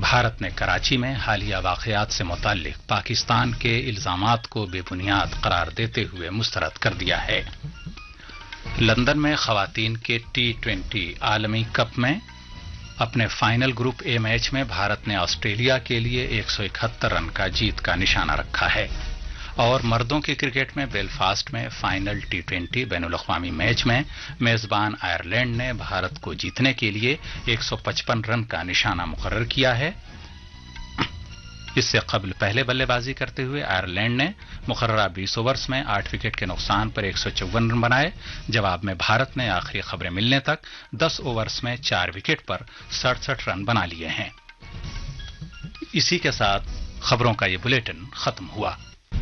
بھارت نے کراچی میں حالیہ واقعات سے متعلق پاکستان کے الزامات کو بے بنیاد قرار دیتے ہوئے مسترد کر دیا ہے۔ لندن میں خواتین کے T20 عالمی کپ میں اپنے فائنل گروپ اے میچ میں بھارت نے آسٹریلیا کے لیے 171 رن کا جیت کا نشانہ رکھا ہے، اور مردوں کے کرکٹ میں بیلفاسٹ میں فائنل T20 بین الاقوامی میچ میں میزبان آئرلینڈ نے بھارت کو جیتنے کے لیے 155 رن کا نشانہ مقرر کیا ہے۔ اس سے قبل پہلے بلے بازی کرتے ہوئے آئرلینڈ نے مقررہ 20 اوورز میں 8 وکٹ کے نقصان پر 154 رن بنائے۔ جواب میں بھارت نے آخری خبریں ملنے تک 10 اوورز میں 4 وکٹ پر 67 رن بنا لیے ہیں۔ اسی کے ساتھ خبروں کا یہ بلیٹن ختم ہوا۔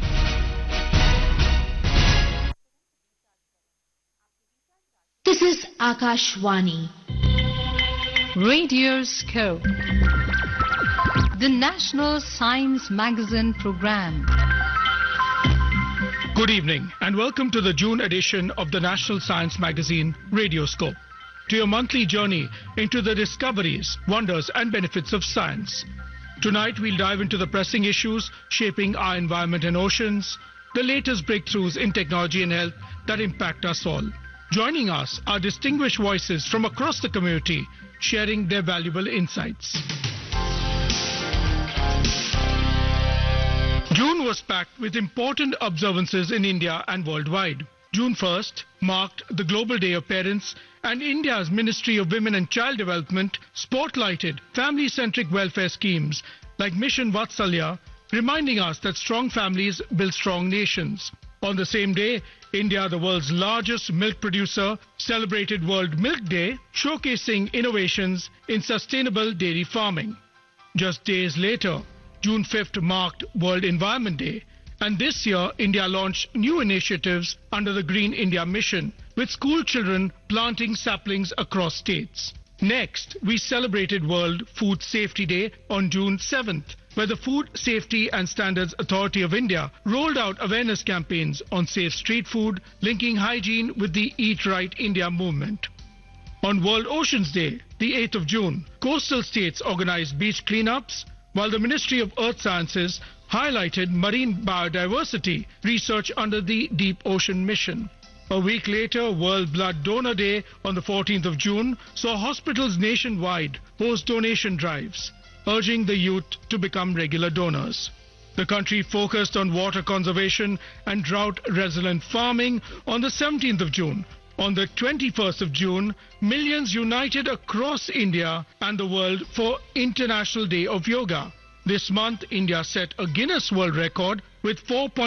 This is Akashvani. Radio Scope, the National Science Magazine program. Good evening and welcome to the June edition of the National Science Magazine Radioscope, to your monthly journey into the discoveries, wonders and benefits of science. Tonight we'll dive into the pressing issues shaping our environment and oceans, the latest breakthroughs in technology and health that impact us all. Joining us are distinguished voices from across the community, sharing their valuable insights. June was packed with important observances in India and worldwide. June 1st marked the Global Day of Parents, and India's Ministry of Women and Child Development spotlighted family-centric welfare schemes like Mission Vatsalya, reminding us that strong families build strong nations. On the same day, India, the world's largest milk producer, celebrated World Milk Day, showcasing innovations in sustainable dairy farming. Just days later, June 5th marked World Environment Day, and this year India launched new initiatives under the Green India Mission, with school children planting saplings across states. Next, we celebrated World Food Safety Day on June 7th, where the Food Safety and Standards Authority of India rolled out awareness campaigns on safe street food, linking hygiene with the Eat Right India movement. On World Oceans Day, the 8th of June, coastal states organized beach cleanups, while the Ministry of Earth Sciences highlighted marine biodiversity research under the Deep Ocean Mission. A week later, World Blood Donor Day on the 14th of June saw hospitals nationwide host donation drives, urging the youth to become regular donors. The country focused on water conservation and drought-resilient farming on the 17th of June. On the 21st of June, millions united across India and the world for International Day of Yoga. This month, India set a Guinness World Record with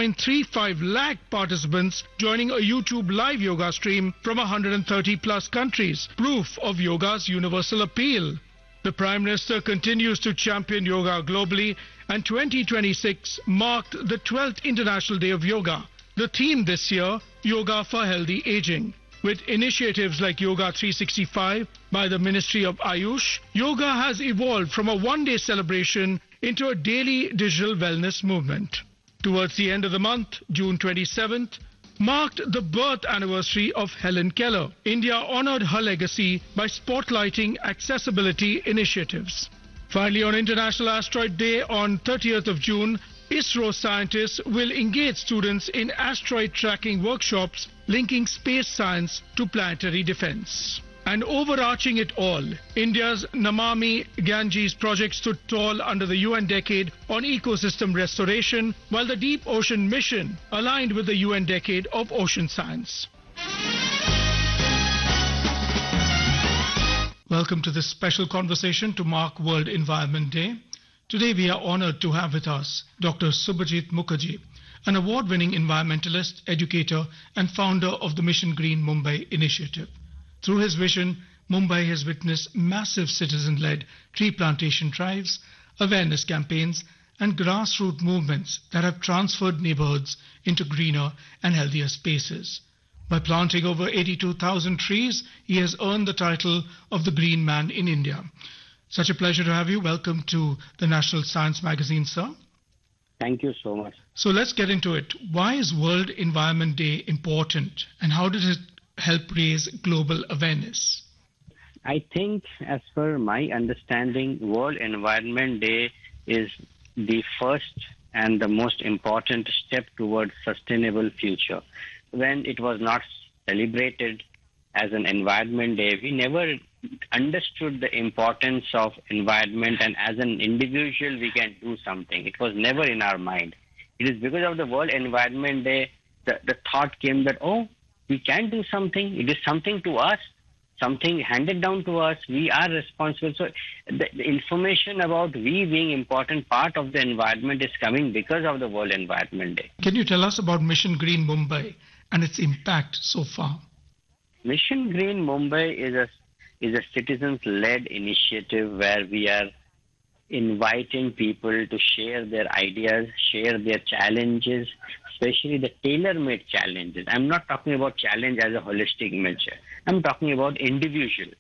4.35 lakh participants joining a YouTube live yoga stream from 130 plus countries, proof of yoga's universal appeal. The Prime Minister continues to champion yoga globally, and 2026 marked the 12th International Day of Yoga. The theme this year, Yoga for Healthy Aging. With initiatives like Yoga 365 by the Ministry of Ayush, yoga has evolved from a one-day celebration into a daily digital wellness movement. Towards the end of the month, June 27th, marked the birth anniversary of Helen Keller. India honored her legacy by spotlighting accessibility initiatives. Finally, on International Asteroid Day on 30th of June, ISRO scientists will engage students in asteroid tracking workshops linking space science to planetary defense. And overarching it all, India's Namami Ganges project stood tall under the UN Decade on Ecosystem Restoration, while the Deep Ocean Mission aligned with the UN Decade of Ocean Science. Welcome to this special conversation to mark World Environment Day. Today we are honored to have with us Dr. Subhajit Mukherjee, an award-winning environmentalist, educator and founder of the Mission Green Mumbai initiative. Through his vision, Mumbai has witnessed massive citizen-led tree plantation drives, awareness campaigns and grassroots movements that have transferred neighborhoods into greener and healthier spaces. By planting over 82,000 trees, he has earned the title of the Green Man in India. Such a pleasure to have you. Welcome to the National Science Magazine, sir. Thank you so much. So let's get into it. Why is World Environment Day important and how does it help raise global awareness? I think, as per my understanding, World Environment Day is the first and the most important step towards sustainable future. When it was not celebrated as an Environment Day, we never understood the importance of environment, and as an individual we can do something. It was never in our mind. It is because of the World Environment Day the thought came that, oh, we can do something. It is something to us, something handed down to us. We are responsible. So the information about we being important part of the environment is coming because of the World Environment Day. Can you tell us about Mission Green Mumbai and its impact so far? Mission Green Mumbai is a citizens-led initiative where we are inviting people to share their ideas, share their challenges, especially the tailor-made challenges. I'm not talking about challenge as a holistic measure. I'm talking about individual.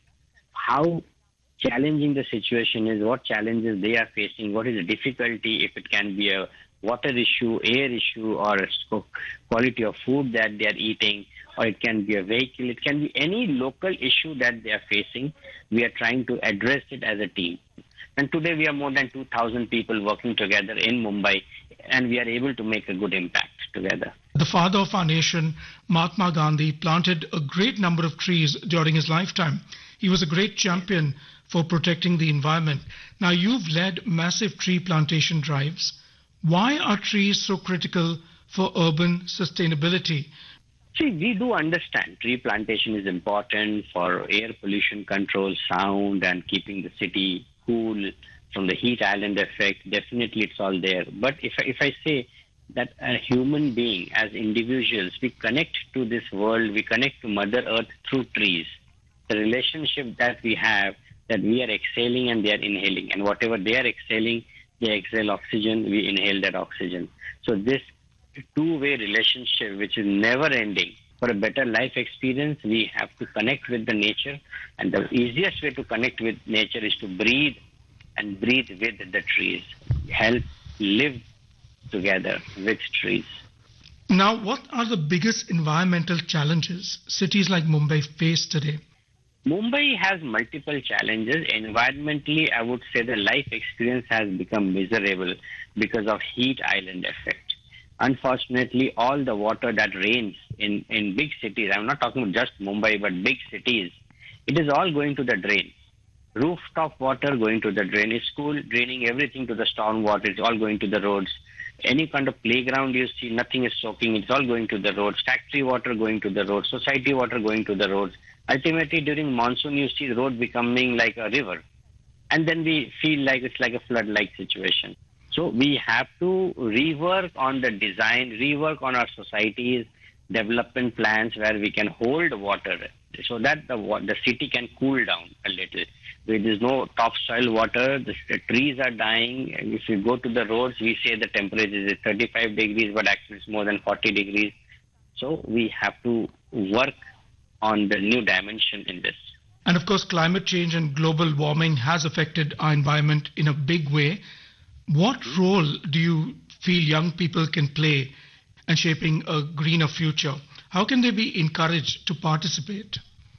How challenging the situation is, what challenges they are facing, what is the difficulty, if it can be a water issue, air issue, or a quality of food that they are eating, or it can be a vehicle. It can be any local issue that they are facing. We are trying to address it as a team. And today we are more than 2,000 people working together in Mumbai, and we are able to make a good impact together. The father of our nation, Mahatma Gandhi, planted a great number of trees during his lifetime. He was a great champion for protecting the environment. Now, you've led massive tree plantation drives. Why are trees so critical for urban sustainability? See, we do understand tree plantation is important for air pollution control, sound, and keeping the city cool from the heat island effect. Definitely it's all there. But if I say that a human being, as individuals, we connect to this world, we connect to Mother Earth through trees. The relationship that we have, that we are exhaling and they are inhaling, and whatever they are exhaling, they exhale oxygen, we inhale that oxygen. So this two-way relationship, which is never ending, for a better life experience, we have to connect with the nature, and the easiest way to connect with nature is to breathe, and breathe with the trees. Help live together with trees. Now, what are the biggest environmental challenges cities like Mumbai face today? Mumbai has multiple challenges. Environmentally, I would say the life experience has become miserable because of heat island effect. Unfortunately, all the water that rains in big cities, I'm not talking about just Mumbai, but big cities, it is all going to the drain. Rooftop water going to the drain. School draining everything to the storm water. It's all going to the roads. Any kind of playground you see, nothing is soaking. It's all going to the roads. Factory water going to the roads. Society water going to the roads. Ultimately, during monsoon, you see the road becoming like a river. And then we feel like it's like a flood-like situation. So we have to rework on the design, rework on our societies, development plans where we can hold water so that the city can cool down a little. There is no topsoil water, the trees are dying. If you go to the roads, we say the temperature is 35 degrees, but actually it's more than 40 degrees. So we have to work on the new dimension in this. And of course, climate change and global warming has affected our environment in a big way. What role do you feel young people can play in shaping a greener future? How can they be encouraged to participate?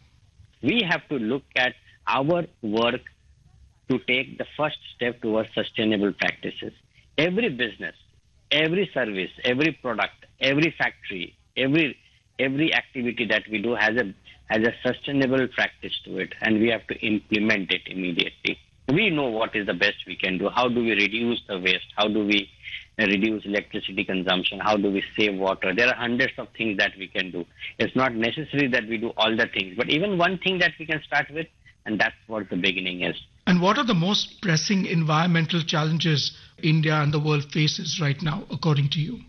We have to look at our work to take the first step towards sustainable practices. Every business, every service, every product, every factory, every activity that we do has a sustainable practice to it, and we have to implement it immediately. We know what is the best we can do. How do we reduce the waste? How do we reduce electricity consumption? How do we save water? There are hundreds of things that we can do. It's not necessary that we do all the things, but even one thing that we can start with, and that's what the beginning is. And what are the most pressing environmental challenges India and the world faces right now, according to you?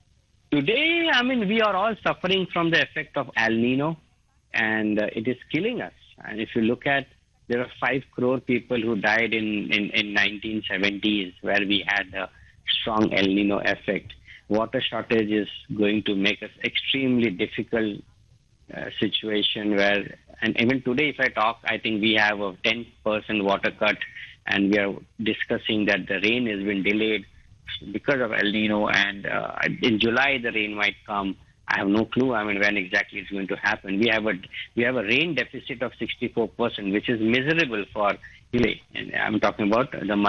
Today, we are all suffering from the effect of El Nino, and it is killing us. And if you look at, there are 5 crore people who died in 1970s, where we had a strong El Nino effect. Water shortage is going to make us extremely difficult situation where, and even today if I talk, I think we have a 10% water cut, and we are discussing that the rain has been delayed because of El Nino, and in July the rain might come. I have no clue. I mean, when exactly it's going to happen. We have a rain deficit of 64%, which is miserable for Chile. And I'm talking about the